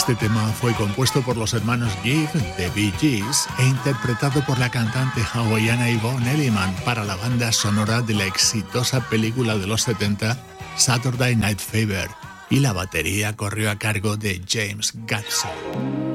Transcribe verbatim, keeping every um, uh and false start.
Este tema fue compuesto por los hermanos Gibb de Bee Gees e interpretado por la cantante hawaiana Yvonne Elliman para la banda sonora de la exitosa película de los setenta Saturday Night Fever, y la batería corrió a cargo de James Gadson.